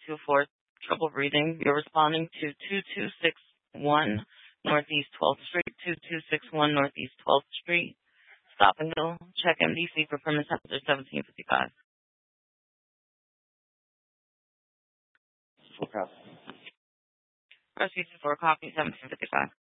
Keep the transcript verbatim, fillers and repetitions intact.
two four, trouble breathing. You're responding to two two six one Northeast twelfth Street, two two six one Northeast twelfth Street. Stop and go. Check M D C for permit temperature seventeen fifty-five. Full copy. Proceed for copy seventeen fifty-five.